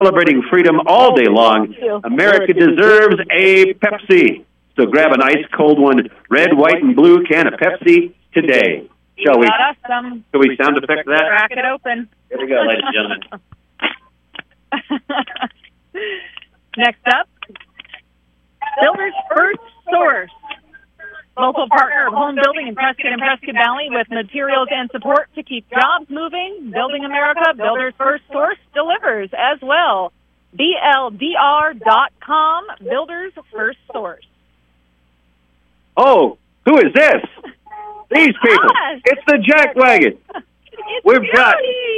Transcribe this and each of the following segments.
celebrating freedom all day long. America deserves a Pepsi. So grab an ice cold one, red, white, and blue can of Pepsi today. Shall we? Awesome. Shall we sound effect that? Crack it open. Here we go, ladies and gentlemen. Next up, Builders First Source. Local partner of home building in Prescott and Prescott Valley with materials and support to keep jobs moving. Building America, Builders First Source delivers as well. BLDR.com, Builders First Source. Oh, who is this? These people. It's the Jack Wagon. We've got,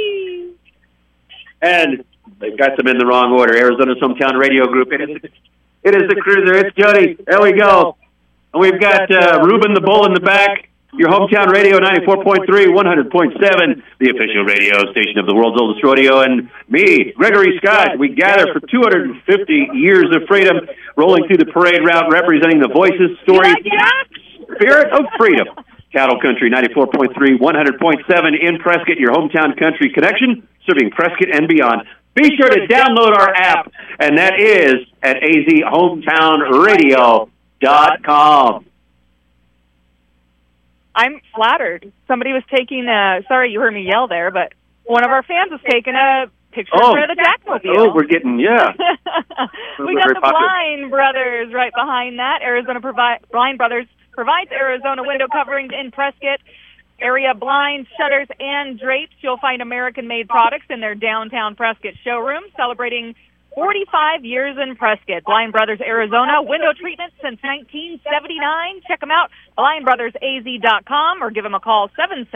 and they've got them in the wrong order. Arizona's Hometown Radio Group. It is the Cruiser. It's Jody. There we go. And we've got Ruben the Bull in the back. Your Hometown Radio, 94.3, 100.7, the official radio station of the world's oldest rodeo, and me, Gregory Scott. We gather for 250 years of freedom, rolling through the parade route, representing the voices, stories, spirit of freedom. Cattle Country, 94.3, 100.7 in Prescott, your hometown country connection, serving Prescott and beyond. Be sure to download our app, and that is at azhometownradio.com. I'm flattered. Somebody was taking sorry you heard me yell there, but one of our fans was taking a picture of the Jackmobile. Oh, we're getting, We got the Blind Brothers right behind that. Blind Brothers provides Arizona window coverings in Prescott area, blinds, shutters, and drapes. You'll find American-made products in their downtown Prescott showroom, celebrating 45 years in Prescott. Blind Brothers Arizona, window treatment since 1979. Check them out, blindbrothersaz.com, or give them a call,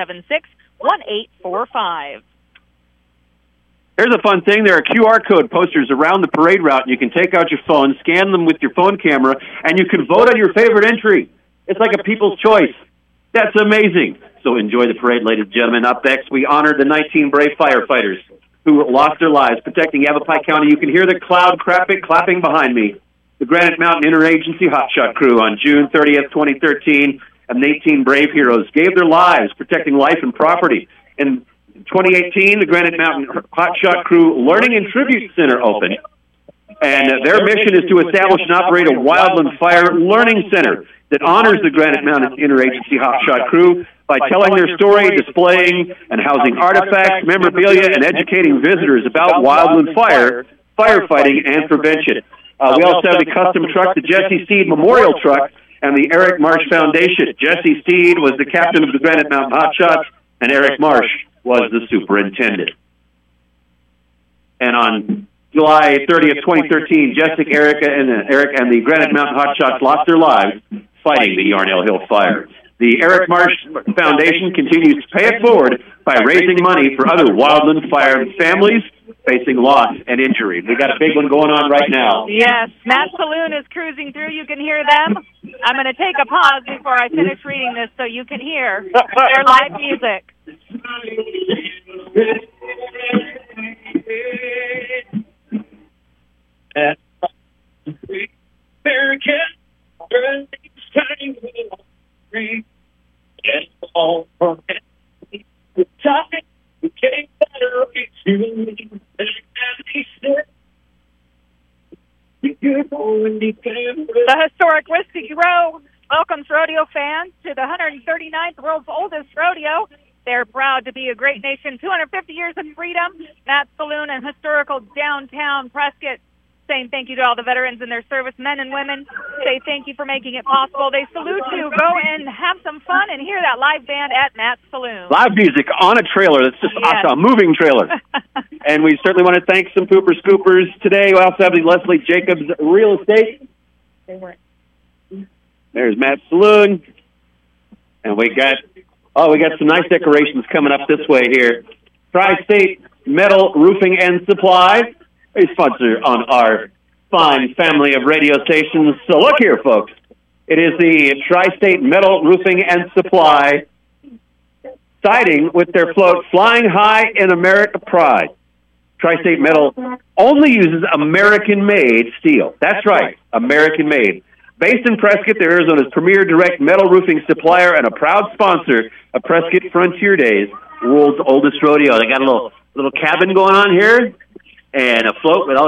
776-1845. Here's a fun thing. There are QR code posters around the parade route. You can take out your phone, scan them with your phone camera, and you can vote on your favorite entry. It's like a people's choice. That's amazing. So enjoy the parade, ladies and gentlemen. Up next, we honor the 19 brave firefighters who lost their lives protecting Yavapai County. You can hear the cloud clapping behind me. The Granite Mountain Interagency Hotshot Crew on June 30th, 2013, and 18 brave heroes gave their lives protecting life and property. In 2018, the Granite Mountain Hotshot Crew Learning and Tribute Center opened, and their mission is to establish and operate a wildland fire learning center that honors the Granite Mountain Interagency Hotshot Crew by telling their story, displaying and housing artifacts, memorabilia, and educating visitors about wildland fire, firefighting, and prevention. We also have the custom truck, the Jesse Steed Memorial Truck, and the Eric Marsh Foundation. Jesse Steed was the captain of the Granite Mountain Hotshots, and Eric Marsh was the superintendent. And on July 30th, 2013, Jessica, Eric, and the Granite Mountain Hotshots lost their lives fighting the Yarnell Hill Fire. The Eric Marsh Foundation continues to pay it forward by raising money for other wildland fire families facing loss and injury. We got a big one going on right now. Yes, Matt Saloon is cruising through. You can hear them. I'm going to take a pause before I finish reading this so you can hear their live music. The historic Whiskey Row welcomes rodeo fans to the 139th world's oldest rodeo. They're proud to be a great nation. 250 years of freedom. Matt Saloon and historical downtown Prescott saying thank you to all the veterans and their service, men and women. Say thank you for making it possible. They salute you. Go and have some fun and hear that live band at Matt Saloon. Live music on a trailer. That's just awesome. A moving trailer. And we certainly want to thank some Pooper Scoopers today. We also have the Leslie Jacobs Real Estate. They weren't. There's Matt Saloon. And we got some nice decorations coming up this way here. Tri-State Metal Roofing and Supply, a sponsor on our fine family of radio stations. So look here, folks. It is the Tri-State Metal Roofing and Supply siding with their float Flying High in America Pride. Tri-State Metal only uses American-made steel. That's right, American-made. Based in Prescott, they're Arizona's premier direct metal roofing supplier and a proud sponsor of Prescott Frontier Days, world's oldest rodeo. They got a little cabin going on here. and a float with all